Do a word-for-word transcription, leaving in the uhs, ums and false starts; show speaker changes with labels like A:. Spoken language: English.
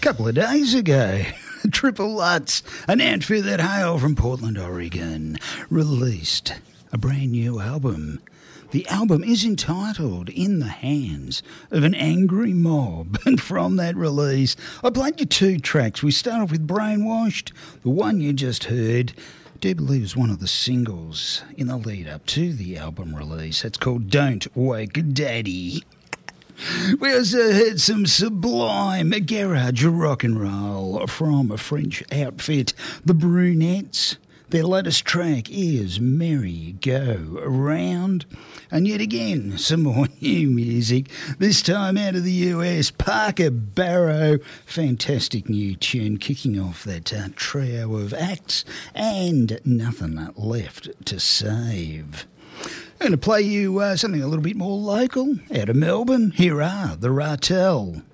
A: couple of days ago, Triple Lutz, an outfit that hail from Portland, Oregon, released a brand new album. The album is entitled In the Hands of an Angry Mob, and from that release, I played you two tracks. We start off with Brainwashed, the one you just heard. I do believe is one of the singles in the lead-up to the album release. It's called Don't Wake Daddy. We also heard some sublime garage rock and roll from a French outfit, the Brunettes. Their latest track is Merry Go Round. And yet again, some more new music, this time out of the U S, Parker Barrow. Fantastic new tune kicking off that uh, trio of acts, and Nothing Left to Save. I'm going to play you uh, something a little bit more local out of Melbourne. Here are the Rattel.